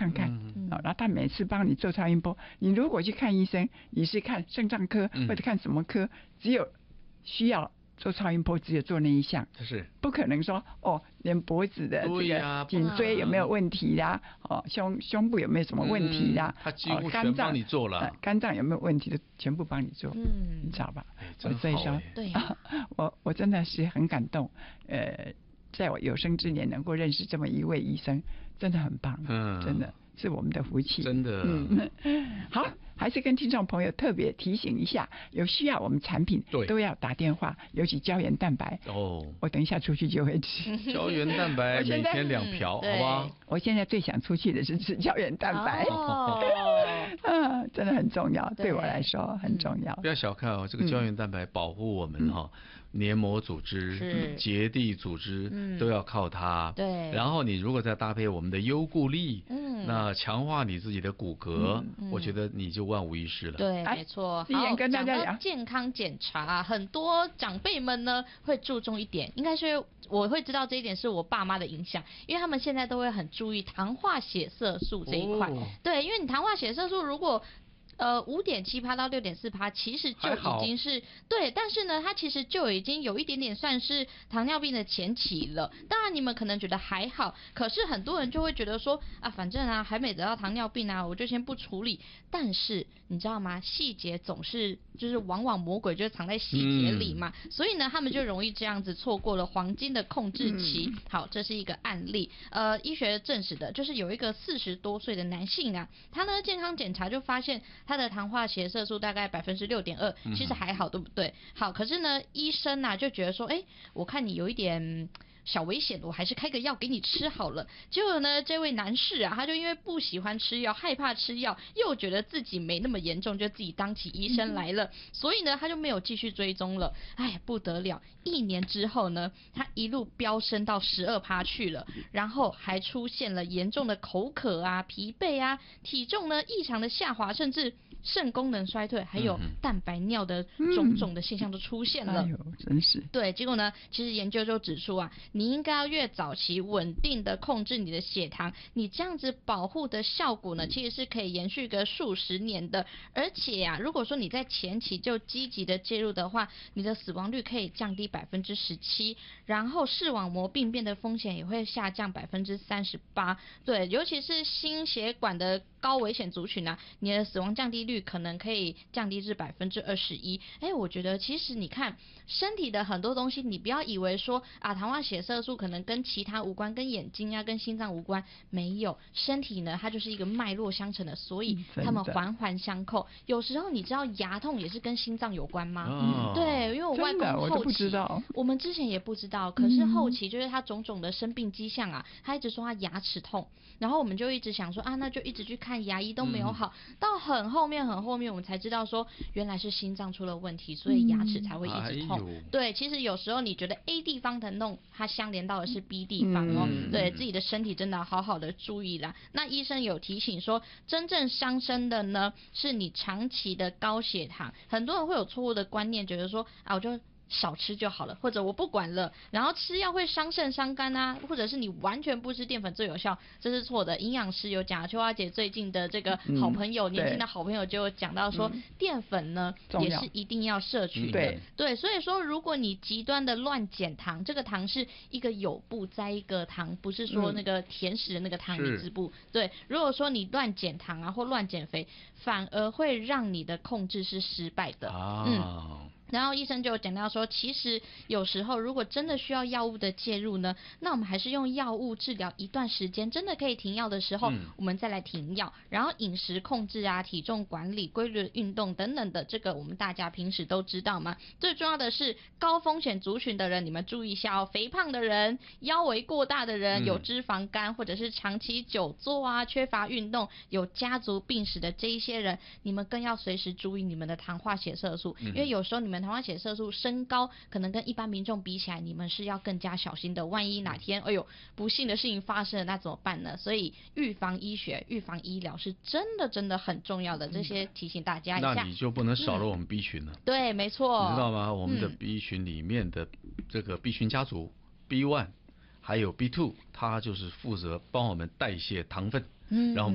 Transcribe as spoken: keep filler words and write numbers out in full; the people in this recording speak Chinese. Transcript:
看看。 嗯然后他每次帮你做超音波，你如果去看医生，你是看肾脏科或者看什么科，只有需要做超音波，只有做那一项， 是不可能说哦，连脖子的这个颈椎有没有问题啦，哦，胸胸部有没有什么问题啦， 嗯、他几乎全帮你做了， 哦、肝脏有没有问题的全部帮你做， 嗯， 你知道吧？ 哎，真好， 所以说， 对、 啊，我我真的是很感动，呃，在我有生之年能够认识这么一位医生，真的很棒， 嗯， 真的。是我们的福气， 真的。 嗯，好，还是跟听众朋友特别提醒一下，有需要我们产品都要打电话，尤其胶原蛋白哦，我等一下出去就会吃胶原蛋白，每天两瓢，好吧？ 我现在最想出去的是吃胶原蛋白， 哦， 啊，真的很重要，对我来说很重要。 不要小看哦，这个胶原蛋白保护我们哈、哦。嗯黏膜组织、结缔组织、嗯、都要靠它。 对。 然后你如果再搭配我们的优固力，嗯，那强化你自己的骨骼，嗯、我觉得你就万无一失了。 对，没错。好，讲到健康检查，很多长辈们呢会注重一点，应该是我会知道这一点是我爸妈的影响，因为他们现在都会很注意糖化血色素这一块。哦、对，因为你糖化血色素如果呃，五点七趴到六点四趴，其实就已经是对，但是呢，它其实就已经有一点点算是糖尿病的前期了。当然，你们可能觉得还好，可是很多人就会觉得说啊，反正啊，还没得到糖尿病啊，我就先不处理。但是你知道吗？细节总是就是往往魔鬼就藏在细节里嘛，嗯、所以呢，他们就容易这样子错过了黄金的控制期。嗯、好，这是一个案例，呃，医学证实的，就是有一个四十多岁的男性啊，他呢健康检查就发现。他的糖化血色素大概百分之六点二，其实还好，对不对？好，可是呢，医生啊就觉得说，哎，我看你有一点小危险，我还是开个药给你吃好了。结果呢，这位男士啊，他就因为不喜欢吃药，害怕吃药，又觉得自己没那么严重，就自己当起医生来了。嗯、所以呢，他就没有继续追踪了。哎，不得了！一年之后呢，他一路飙升到十二趴去了，然后还出现了严重的口渴啊、疲惫啊，体重呢异常的下滑，甚至肾功能衰退，还有蛋白尿的种种的现象都出现了。 嗯、哎呦，真是！ 对，结果呢，其实研究就指出啊，你应该要越早期稳定的控制你的血糖，你这样子保护的效果呢，其实是可以延续个数十年的。而且啊，如果说你在前期就积极的介入的话，你的死亡率可以降低百分之十七，然后视网膜病变的风险也会下降百分之三十八。对，尤其是心血管的高危险族群啊，你的死亡降低率可能可以降低至百分之二十一。哎，我觉得其实你看身体的很多东西，你不要以为说啊，糖化血色素可能跟其他无关，跟眼睛啊、跟心脏无关，没有，身体呢它就是一个脉络相承的，所以它们环环相扣。有时候你知道牙痛也是跟心脏有关吗？ 哦、 对，因为我外公后期， 我不知道， 我们之前也不知道，可是后期就是他种种的生病迹象啊，他一直说他牙齿痛，然后我们就一直想说啊，那就一直去看牙医都没有好，嗯、到很后面很后面我们才知道说原来是心脏出了问题，所以牙齿才会一直痛。哎、对，其实有时候你觉得 A 地方疼痛，它相连到的是 B 地方哦。嗯、对自己的身体真的好好的注意啦。那医生有提醒说，真正伤身的呢，是你长期的高血糖。很多人会有错误的观念，觉得说啊，我就少吃就好了，或者我不管了，然后吃药会伤肾伤肝啊，或者是你完全不吃淀粉最有效，这是错的。营养师有讲，秋花姐最近的这个好朋友，嗯、年轻的好朋友就讲到说，嗯、淀粉呢也是一定要摄取的。对对，所以说如果你极端的乱减糖，这个糖是一个有部在一个糖，不是说那个甜食的那个糖米字部。对，如果说你乱减糖啊或乱减肥，反而会让你的控制是失败的。 啊、 嗯。然后医生就讲到说，其实有时候如果真的需要药物的介入呢，那我们还是用药物治疗一段时间，真的可以停药的时候，嗯、我们再来停药。然后饮食控制啊、体重管理、规律的运动等等的，这个我们大家平时都知道嘛。最重要的是高风险族群的人，你们注意一下哦，肥胖的人、腰围过大的人、有脂肪肝、嗯、或者是长期久坐啊、缺乏运动、有家族病史的这一些人，你们更要随时注意你们的糖化血色素，嗯、因为有时候你们糖化血色素升高，可能跟一般民众比起来，你们是要更加小心的。万一哪天，哎呦，不幸的事情发生了，那怎么办呢？所以预防医学、预防医疗是真的真的很重要的。这些提醒大家一下。 那你就不能少了我们 B 群了。嗯、 对，没错。 你知道吗？我们的 B 群里面的这个 B 群家族 B 一 还有 B 二，它就是负责帮我们代谢糖分，嗯，然后